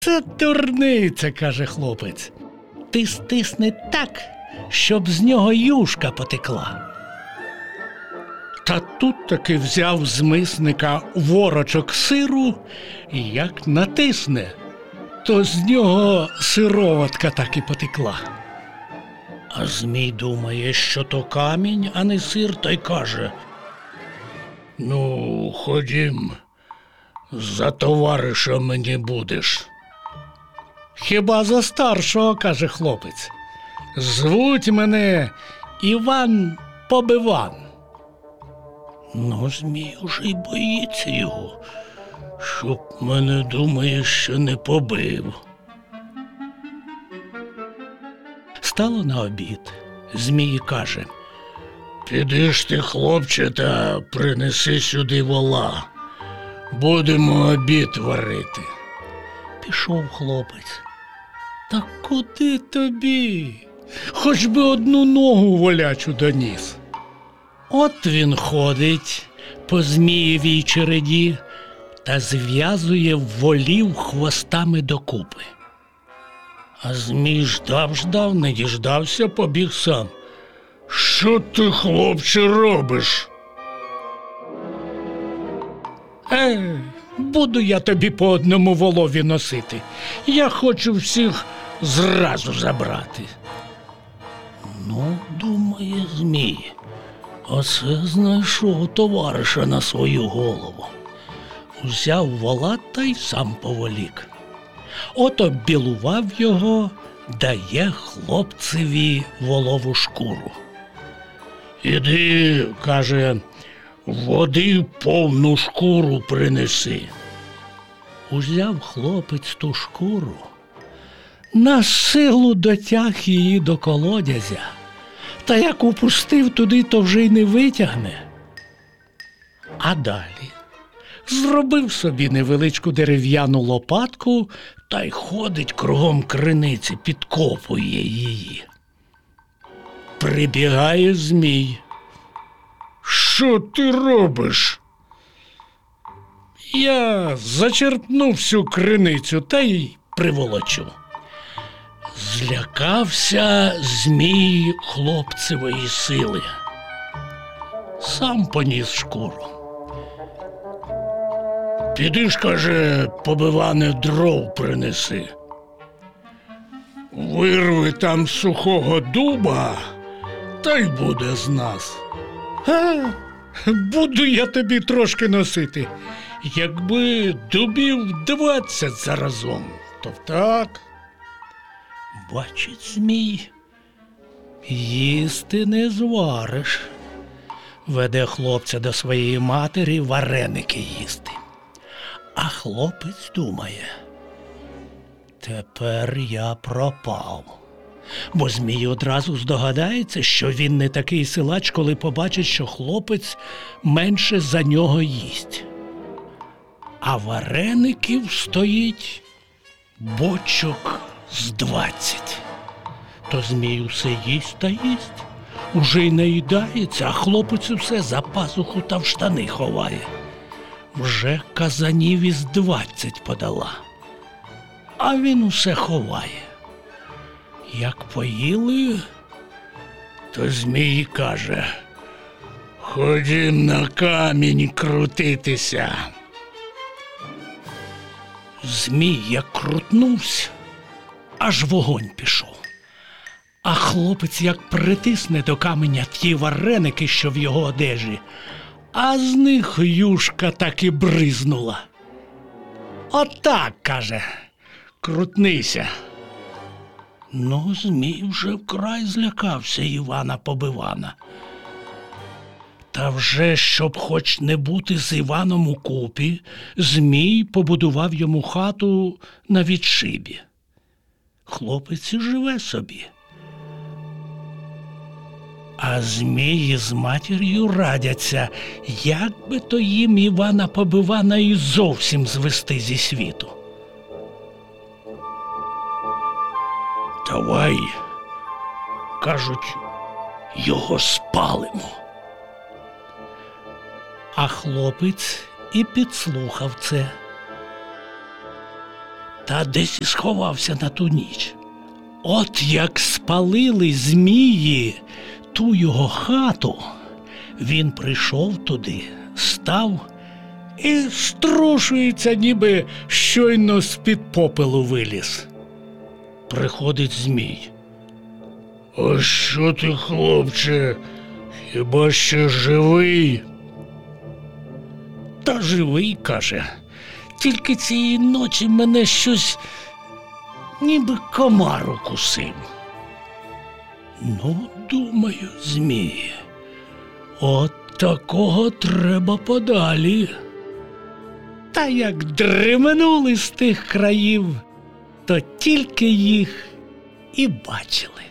Це дурниця, каже хлопець. Ти стисни так, щоб з нього юшка потекла. Та тут таки взяв з мисника ворочок сиру і як натисне, то з нього сироватка так і потекла. А Змій думає, що то камінь, а не сир, та й каже: «Ну, ходім, за товариша мені будеш». «Хіба за старшого?» – каже хлопець. «Звуть мене Іван Побиван». Ну, Змій уже й боїться його, щоб мене, думає, що не побив. Стало на обід. Змій каже: «Піди ж ти, хлопче, та принеси сюди вола. Будемо обід варити». Пішов хлопець. «Та куди тобі? Хоч би одну ногу волячу доніс». От він ходить по Змієвій череді та зв'язує волів хвостами докупи. А Змій ждав, не діждався, побіг сам. «Що ти, хлопче, робиш?» Буду я тобі по одному волові носити. Я хочу всіх зразу забрати». Ну, думає Змій, оце знайшов товариша на свою голову. Взяв вола та й сам поволік. От оббілував його, дає хлопцеві волову шкуру. «Іди, – каже, – води повну шкуру принеси». Узяв хлопець ту шкуру, на силу дотяг її до колодязя, та як упустив туди, то вже й не витягне. А далі зробив собі невеличку дерев'яну лопатку та й ходить кругом криниці, підкопує її. Прибігає Змій. «Що ти робиш?» «Я зачерпнув всю криницю та й приволочу». Злякався Змій хлопцевої сили. Сам поніс шкуру. «Піди ж, – каже, – Побиване, дров принеси. Вирви там сухого дуба, та й буде з нас». Буду я тобі трошки носити. Якби дубів 20 заразом, то так». Бачить Змій, їсти не звариш. Веде хлопця до своєї матері вареники їсти. А хлопець думає: тепер я пропав. Бо Змій одразу здогадається, що він не такий силач, коли побачить, що хлопець менше за нього їсть. А вареників стоїть бочок з 20. То Змій усе їсть та їсть, уже й наїдається, а хлопець усе за пазуху та в штани ховає. Вже казанів із 20 подала, а він усе ховає. Як поїли, то Змій каже: «Ходім на камінь крутитися». Змій як крутнувся, аж вогонь пішов. А хлопець як притисне до каменя ті вареники, що в його одежі, а з них юшка так і бризнула. «Отак, – каже, – крутнися». Ну, Змій вже вкрай злякався Івана Побивана. Та вже, щоб хоч не бути з Іваном у купі, Змій побудував йому хату на відшибі. Хлопець і живе собі. А Змій з матір'ю радяться, як би то їм Івана Побивана і зовсім звести зі світу. «Давай, – кажуть, – його спалимо». А хлопець і підслухав це. та десь і сховався на ту ніч. От як спалили змії ту його хату, він прийшов туди, став і струшується, ніби щойно з-під попелу виліз. Приходить змій. «А що ти, хлопче, хіба ще живий?» «Та живий, – каже, – тільки цієї ночі мене щось ніби комар укусив». «Ну, думаю, змій, от такого треба подалі». Та як дременули з тих країв, то тільки їх і бачили.